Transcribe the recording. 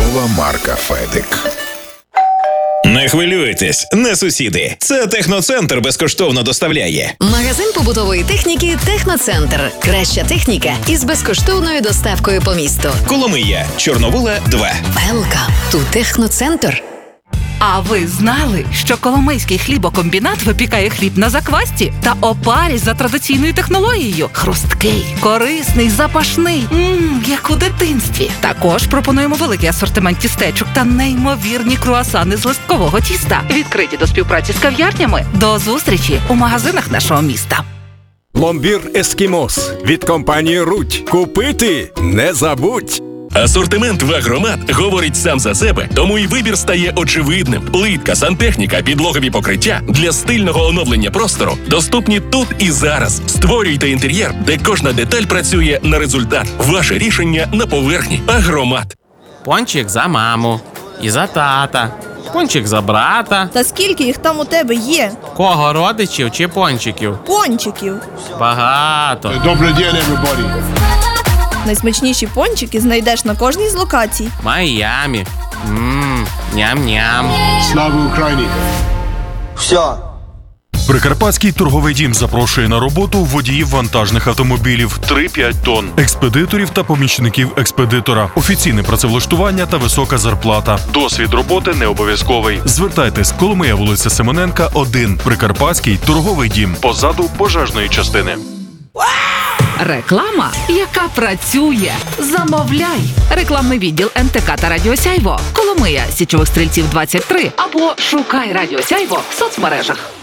Торгова марка «Федик». Не хвилюйтесь, не сусіди. Це Техноцентр безкоштовно доставляє. Магазин побутової техніки «Техноцентр». Краща техніка із безкоштовною доставкою по місту. Коломия, Чорновола, 2. Welcome to «Техноцентр». А ви знали, що Коломийський хлібокомбінат випікає хліб на заквасці та опарі за традиційною технологією? Хрусткий, корисний, запашний, як у дитинстві. Також пропонуємо великий асортимент тістечок та неймовірні круасани з листкового тіста. Відкриті до співпраці з кав'ярнями. До зустрічі у магазинах нашого міста. Пломбір «Ескімос» від компанії «Рудь». Купити не забудь! Асортимент в «Агромат» говорить сам за себе, тому і вибір стає очевидним. Плитка, сантехніка, підлогові покриття для стильного оновлення простору доступні тут і зараз. Створюйте інтер'єр, де кожна деталь працює на результат. Ваше рішення на поверхні. «Агромат». Пончик за маму. І за тата. Пончик за брата. Та скільки їх там у тебе є? Кого, родичів чи пончиків? Пончиків. Багато. Добрий день, everybody. Найсмачніші пончики знайдеш на кожній з локацій. Майамі. Ням-ням. Слава Україні! Все. Прикарпатський торговий дім запрошує на роботу водіїв вантажних автомобілів 3-5 тонн, експедиторів та помічників експедитора, офіційне працевлаштування та висока зарплата. Досвід роботи не обов'язковий. Звертайтесь, Коломия, вулиця Симоненка, 1, Прикарпатський торговий дім, позаду пожежної частини. Реклама, яка працює. Замовляй. Рекламний відділ НТК та Радіо Сяйво. Коломия, Січових Стрільців, 23. Або шукай Радіо Сяйво в соцмережах.